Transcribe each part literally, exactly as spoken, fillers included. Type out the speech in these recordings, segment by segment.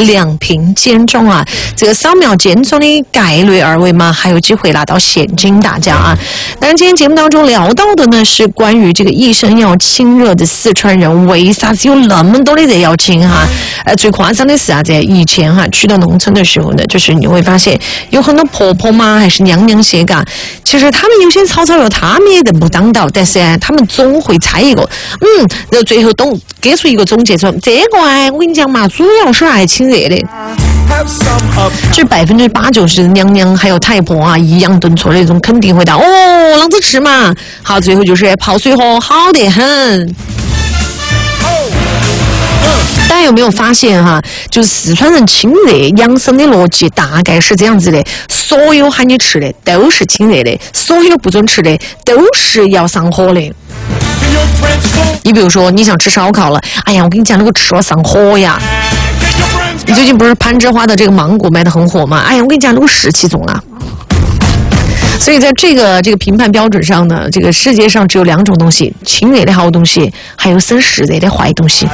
两瓶减重啊！这个扫描减重的概率二维码，还有机会拿到现金大奖啊！当然，今天节目当中聊到的呢是关于这个一生要亲热的四川人，为啥子有那么多的人要亲哈？呃，最夸张的是啊，在以前哈去到农村的时候呢，就是你会发现有很多婆婆嘛，还是娘娘些嘎，其实他们有些吵吵了，他们也认不当道，但是啊，他们总会猜一个，嗯，然后最后懂给出一个总结说，这个哎，我跟你讲嘛，主要是爱亲热的。这百分之八九十的娘娘还有太婆啊，抑扬顿挫的那种肯定回答哦，让着吃嘛。好，最后就是泡水喝，好得很。大家有没有发现哈？就是四川人亲热养生的逻辑大概是这样子的：所有喊你吃的都是亲热的，所有不准吃的都是要上火的。你比如说，你想吃烧烤了，哎呀，我跟你讲，那个吃了上火呀。你最近不是攀枝花的这个芒果卖得很火吗？哎呀，我跟你讲，那个湿气重啊。所以在这个这个评判标准上呢，这个世界上只有两种东西：亲热的好东西，还有生湿热的坏东西。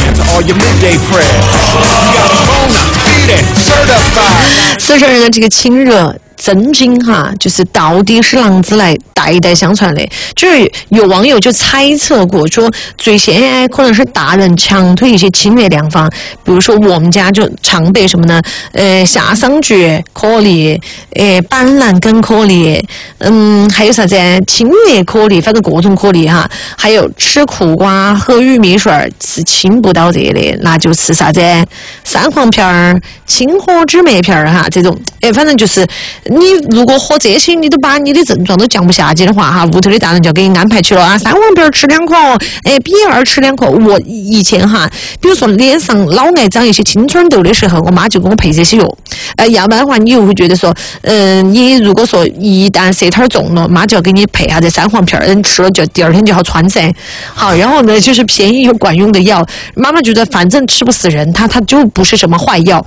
四川人的这个亲热真经哈，就是到底是啷子来代代相传的？就是有网友就猜测过说，最先可能是大人强推一些亲热良方，比如说我们家就常备什么呢？呃，夏桑菊颗粒，呃，板蓝根颗粒，嗯，还有啥子清热颗粒，反正各种颗粒哈。还有吃苦瓜喝玉米水是清不到热的，那就吃啥子三黄片儿、清火芝麻片儿哈，这种，哎，反正就是。你如果喝这些，你都把你的症状都降不下去的话，哈，屋头的大人就要给你安排去了啊，三黄片吃两颗，哎，比二吃两颗。我以前哈，比如说脸上老爱长一些青春痘的时候，我妈就给我配这些药。呃，要不然的话，你又会觉得说，嗯、呃，你如果说一旦舌头重了，妈就要给你配下这三黄片，你吃了就第二天就好穿噻。好，然后呢，就是便宜又管用的药，妈妈觉得反正吃不死人，它它就不是什么坏药。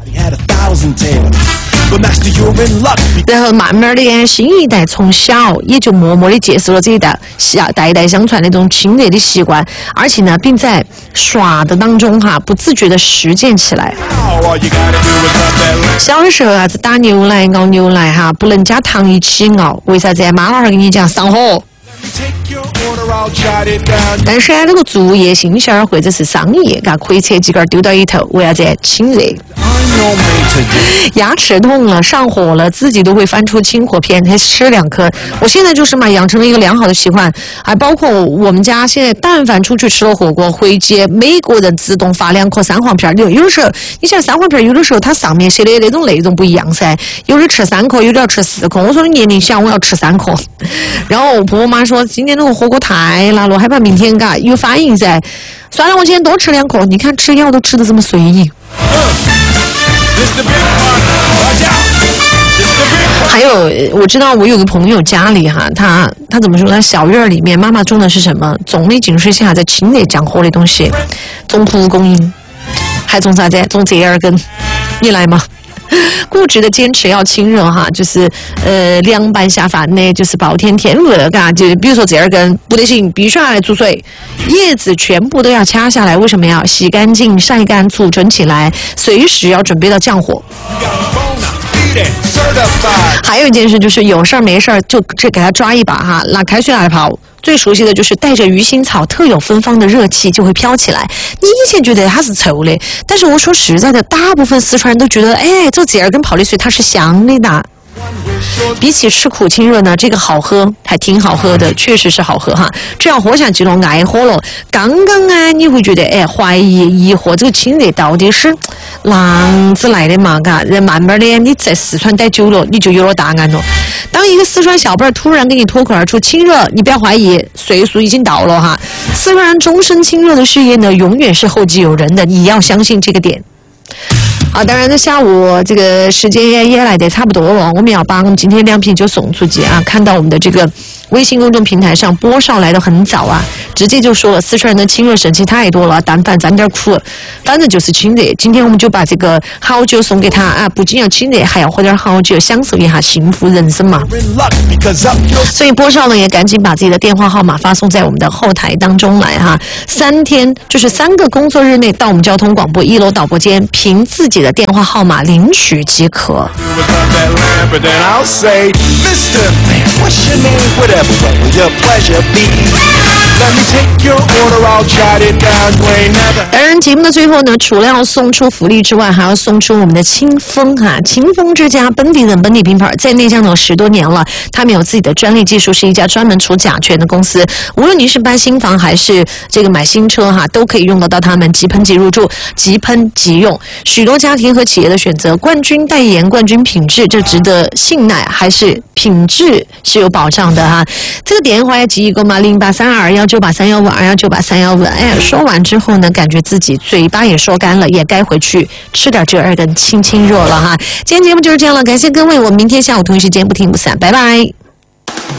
然后慢慢的，新一代从小也就默默的接受了这一代下代代相传的这种亲热的习惯，而且呢，并在耍的当中哈，不自觉的实践起来。小的时候啊，打牛奶、熬牛奶哈，不能加糖一起熬，为啥子？妈老汉跟你讲上火。但是啊，那个竹叶、杏馅儿或者是桑叶，嘎，可以切几根丢到里头，为啥子？清热。牙齿痛了、上火了，自己都会翻出清火片，才吃两颗。我现在就是嘛，养成了一个良好的习惯，还包括我们家现在，但凡出去吃了火锅，回街每个人自动发两颗三黄片。有有的时候，你想三黄片，有的时候它上面写的那种内容不一样噻，有的吃三颗，有的要吃四颗。我说你年龄小，我要吃三颗。然后我婆婆妈说，今天那个火锅太辣了，害怕明天嘎有反应噻。算了，我今天多吃两颗。你看吃药都吃得这么随意。还有，我知道我有个朋友家里哈，他他怎么说呢？小院里面妈妈种的是什么？种的尽是下在清热降火的东西，种蒲公英，还种啥子？种折耳根，你来吗？固执的坚持要亲热哈，就是呃凉拌下饭呢，就是暴殄天物的，嘎，就比如说这二根不得行，必须要来煮水，叶子全部都要掐下来，为什么要洗干净、晒干、储存起来，随时要准备到降火。还有一件事就是有事儿没事儿就这给他抓一把哈，拿开水来泡。最熟悉的就是带着鱼腥草特有芬芳的热气就会飘起来。你以前觉得它是臭的，但是我说实在的，大部分四川人都觉得，哎，这折耳根泡的水它是香的呢。比起吃苦亲热呢，这个好喝，还挺好喝的，确实是好喝哈。这样活下去了，爱喝了。刚刚啊，你会觉得哎，怀疑疑惑这个亲热到底是啷子来的嘛？嘎，人慢慢的你在四川待久了，你就有了答案了。当一个四川小辈突然给你脱口而出亲热，你不要怀疑，岁数已经到了哈。四川人终身亲热的事业呢，永远是后继有人的，你要相信这个点。好，当然呢，下午这个时间也也来得差不多了，我们要把我们今天两瓶酒送出去啊！看到我们的这个微信公众平台上，波少来的很早啊，直接就说了四川人的亲热神器太多了，但凡沾点苦，反正就是亲热。今天我们就把这个好酒送给他啊，不仅要亲热，还要喝点好酒，享受一下幸福人生嘛。所以波少呢也赶紧把自己的电话号码发送在我们的后台当中来哈，三天就是三个工作日内到我们交通广播一楼导播间，凭自己的电话号码领取即可。当然，节目的最后呢，除了要送出福利之外，还要送出我们的清风哈，清风之家本地人本地品牌，在内江有十多年了，他们有自己的专利技术，是一家专门出甲醛的公司。无论你是搬新房还是这个买新车哈，都可以用得到他们即喷即入住，即喷即用。许多家庭和企业的选择，冠军代言、冠军品质，这值得信赖，还是品质是有保障的哈。这个电话要记一个嘛，零八三二幺九八三幺五二幺九八三幺五。哎，说完之后呢，感觉自己嘴巴也说干了，也该回去吃点这二根清清肉了哈。今天节目就是这样了，感谢各位，我们明天下午同一时间不听不散，拜拜。